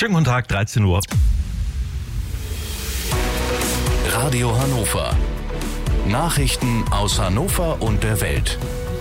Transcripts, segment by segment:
Schönen guten Tag, 13 Uhr. Radio Hannover. Nachrichten aus Hannover und der Welt.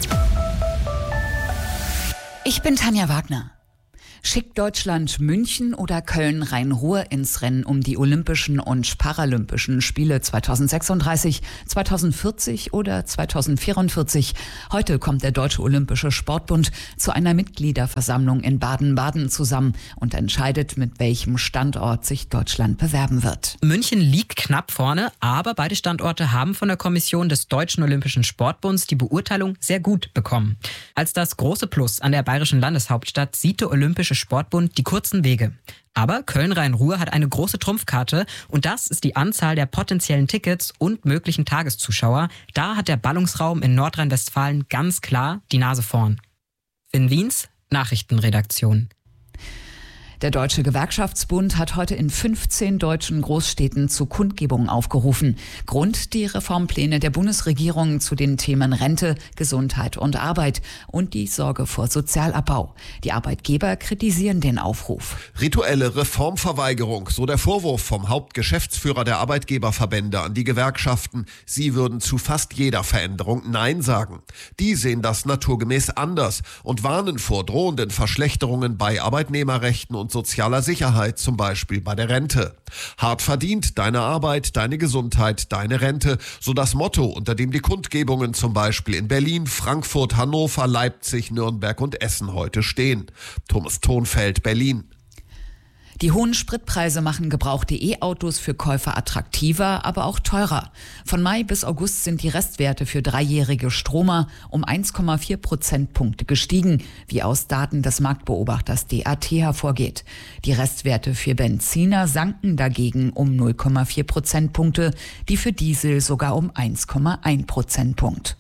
Ich bin Tanja Wagner. Schickt Deutschland München oder Köln-Rhein-Ruhr ins Rennen um die Olympischen und Paralympischen Spiele 2036, 2040 oder 2044? Heute kommt der Deutsche Olympische Sportbund zu einer Mitgliederversammlung in Baden-Baden zusammen und entscheidet, mit welchem Standort sich Deutschland bewerben wird. München liegt knapp vorne, aber beide Standorte haben von der Kommission des Deutschen Olympischen Sportbunds die Beurteilung sehr gut bekommen. Als das große Plus an der bayerischen Landeshauptstadt sieht der Olympische Sportbund die kurzen Wege. Aber Köln-Rhein-Ruhr hat eine große Trumpfkarte und das ist die Anzahl der potenziellen Tickets und möglichen Tageszuschauer. Da hat der Ballungsraum in Nordrhein-Westfalen ganz klar die Nase vorn. Finn Wiens, Nachrichtenredaktion. Der Deutsche Gewerkschaftsbund hat heute in 15 deutschen Großstädten zu Kundgebungen aufgerufen. Grund die Reformpläne der Bundesregierung zu den Themen Rente, Gesundheit und Arbeit und die Sorge vor Sozialabbau. Die Arbeitgeber kritisieren den Aufruf. Rituelle Reformverweigerung, so der Vorwurf vom Hauptgeschäftsführer der Arbeitgeberverbände an die Gewerkschaften. Sie würden zu fast jeder Veränderung Nein sagen. Die sehen das naturgemäß anders und warnen vor drohenden Verschlechterungen bei Arbeitnehmerrechten und sozialer Sicherheit, zum Beispiel bei der Rente. Hart verdient, deine Arbeit, deine Gesundheit, deine Rente, so das Motto, unter dem die Kundgebungen zum Beispiel in Berlin, Frankfurt, Hannover, Leipzig, Nürnberg und Essen heute stehen. Thomas Thonfeld, Berlin. Die hohen Spritpreise machen gebrauchte E-Autos für Käufer attraktiver, aber auch teurer. Von Mai bis August sind die Restwerte für dreijährige Stromer um 1,4 Prozentpunkte gestiegen, wie aus Daten des Marktbeobachters DAT hervorgeht. Die Restwerte für Benziner sanken dagegen um 0,4 Prozentpunkte, die für Diesel sogar um 1,1 Prozentpunkt.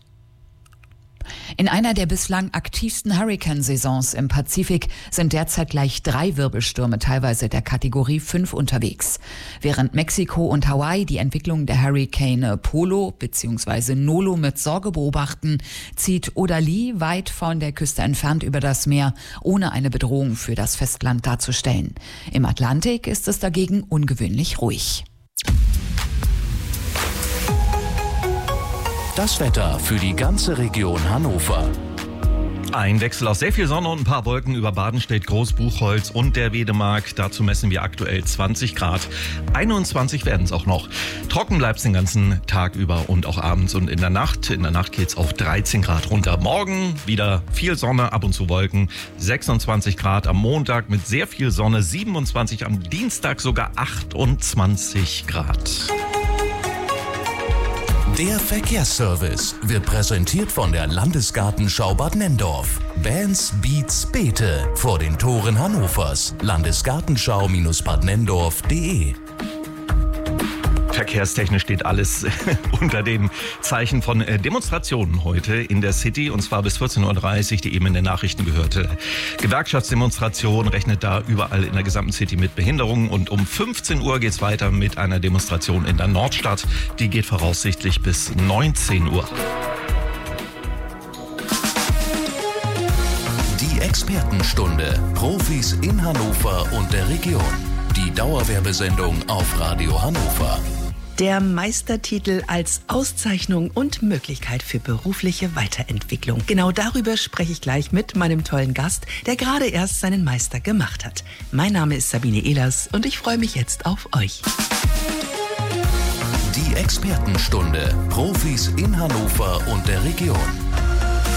In einer der bislang aktivsten Hurrikansaisons im Pazifik sind derzeit gleich 3 Wirbelstürme teilweise der Kategorie 5 unterwegs. Während Mexiko und Hawaii die Entwicklung der Hurrikane Polo bzw. Nolo mit Sorge beobachten, zieht Odali weit von der Küste entfernt über das Meer, ohne eine Bedrohung für das Festland darzustellen. Im Atlantik ist es dagegen ungewöhnlich ruhig. Das Wetter für die ganze Region Hannover. Ein Wechsel aus sehr viel Sonne und ein paar Wolken über Badenstedt, Großbuchholz und der Wedemark. Dazu messen wir aktuell 20 Grad. 21 werden es auch noch. Trocken bleibt es den ganzen Tag über und auch abends und in der Nacht. In der Nacht geht es auf 13 Grad runter. Morgen wieder viel Sonne, ab und zu Wolken. 26 Grad am Montag mit sehr viel Sonne. 27 am Dienstag, sogar 28 Grad. Der Verkehrsservice wird präsentiert von der Landesgartenschau Bad Nenndorf. Bands, Beats, Beete vor den Toren Hannovers. Landesgartenschau-badnendorf.de. Verkehrstechnisch steht alles unter dem Zeichen von Demonstrationen heute in der City, und zwar bis 14.30 Uhr, die eben in den Nachrichten gehörte. Gewerkschaftsdemonstration rechnet da überall in der gesamten City mit Behinderungen, und um 15 Uhr geht es weiter mit einer Demonstration in der Nordstadt. Die geht voraussichtlich bis 19 Uhr. Die Expertenstunde. Profis in Hannover und der Region. Die Dauerwerbesendung auf Radio Hannover. Der Meistertitel als Auszeichnung und Möglichkeit für berufliche Weiterentwicklung. Genau darüber spreche ich gleich mit meinem tollen Gast, der gerade erst seinen Meister gemacht hat. Mein Name ist Sabine Ehlers und ich freue mich jetzt auf euch. Die Expertenstunde. Profis in Hannover und der Region.